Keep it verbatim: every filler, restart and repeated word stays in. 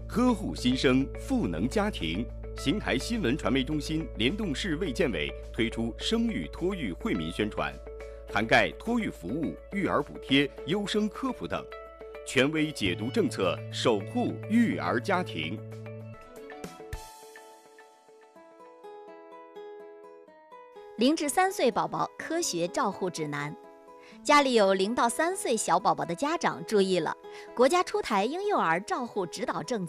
呵护新生，赋能家庭。邢台新闻传媒中心联动市卫健委推出生育托育惠民宣传，涵盖托育服务、育儿补贴、优生科普等，权威解读政策，守护育儿家庭。 零至三岁宝宝科学照护指南。家里有零到三岁小宝宝的家长注意了，国家出台婴幼儿照护指导政策。